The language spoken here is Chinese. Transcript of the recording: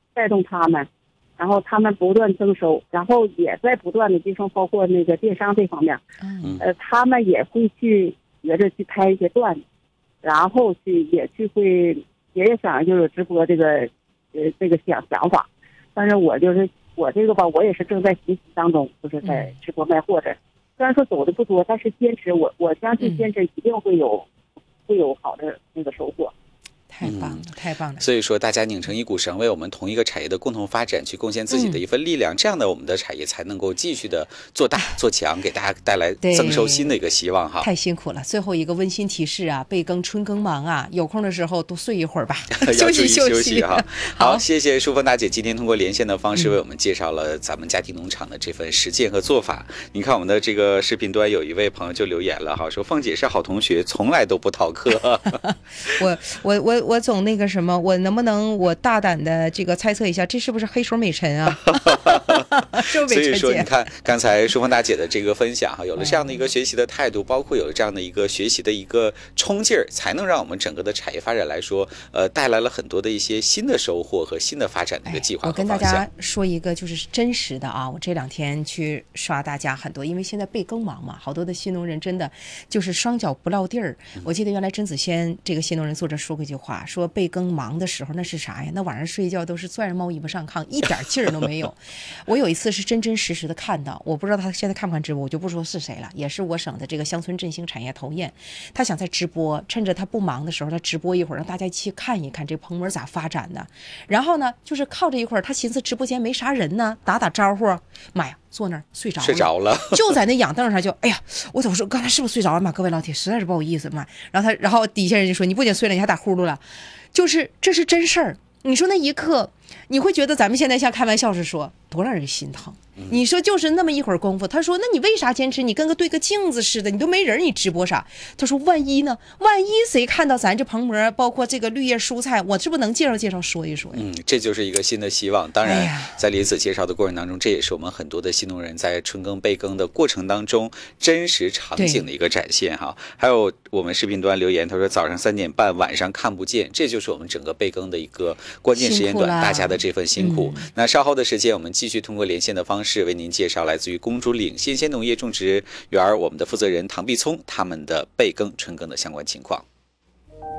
带动他们，然后他们不断增收，然后也在不断的就说包括那个电商这方面，他们也会去学着去拍一些段子，然后也想就是直播这个想法，但是我这个吧，我也是正在学习当中，就是在直播卖货这，虽然说走的不多，但是坚持，我相信坚持一定会有好的那个收获。 太棒了，太棒了！ 所以说，大家拧成一股绳，为我们同一个产业的共同发展去贡献自己的一份力量，这样的我们的产业才能够继续的做大做强，给大家带来增收新的一个希望哈。 太辛苦了！最后一个温馨提示啊，备耕春耕忙啊，有空的时候多睡一会儿吧， 休息休息哈。好，谢谢淑芬大姐今天通过连线的方式为我们介绍了咱们家庭农场的这份实践和做法。你看我们的这个视频端有一位朋友就留言了哈，说凤姐是好同学，从来都不逃课。 我总那个什么，我能不能我大胆的这个猜测一下，这是不是黑手美辰啊？是不是美辰姐？所以说你看刚才淑芬大姐的这个分享哈，有了这样的一个学习的态度，包括有了这样的一个学习的一个冲劲儿，才能让我们整个的产业发展来说，带来了很多的一些新的收获和新的发展的一个计划和方向。 我跟大家说一个就是真实的啊，我这2天去刷大家很多，因为现在备耕忙嘛，好多的新农人真的就是双脚不落地儿。我记得原来甄子仙这个新农人作者说过一句话，说备耕忙的时候那是啥呀？那晚上睡觉都是攥着毛衣服上炕，一点劲儿都没有。我有一次是真真实实的看到，我不知道他现在看不看直播，我就不说是谁了，也是我省的这个乡村振兴产业投研，他想在直播，趁着他不忙的时候，他直播一会儿，让大家一起看一看这棚膜咋发展的。然后呢，就是靠着一会儿，他寻思直播间没啥人呢，打招呼，妈呀，坐那儿睡着了，就在那仰凳上就，哎呀，我怎么说刚才是不是睡着了嘛？各位老铁，实在是不好意思嘛。然后底下人就说，你不仅睡了，你还打呼噜了。就是这是真事儿，你说那一刻你会觉得咱们现在像开玩笑是说多让人心疼。你说就是那么一会儿功夫，他说那你为啥坚持？你跟对个镜子似的，你都没人，你直播啥？他说万一呢？万一谁看到咱这棚膜，包括这个绿叶蔬菜，我是不是能介绍说一说呀？ 这就是一个新的希望。当然，在李子介绍的过程当中，这也是我们很多的新农人在春耕备耕的过程当中真实场景的一个展现哈。还有我们视频端留言，他说早上3点半，晚上看不见，这就是我们整个备耕的一个关键时间段，大家的这份辛苦。那稍后的时间，我们继续通过连线的方式为您介绍来自于公主岭新鲜农业种植园我们的负责人唐碧聪他们的备耕春耕的相关情况。